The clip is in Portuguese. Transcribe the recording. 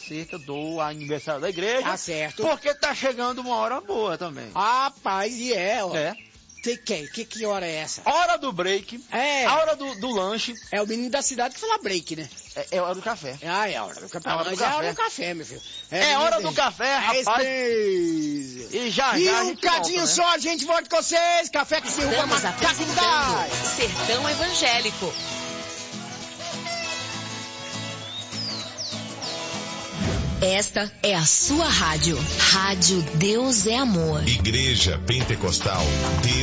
acerca do aniversário da igreja. Tá certo. Porque tá chegando uma hora boa também. Rapaz, e ó. É. Você quer? Que hora é essa? Hora do break. É. A hora do lanche. É o menino da cidade que fala break, né? É a hora do café. Ah, é a hora do café. É a hora do Mas café. é a hora do café, meu filho. É hora do café, rapaz. E já um a gente cadinho volta, né? só, a gente volta com vocês. Café que se derruba Estamos macaco apresentando dá. Sertão Evangélico. Esta é a sua rádio. Rádio Deus é Amor. Igreja Pentecostal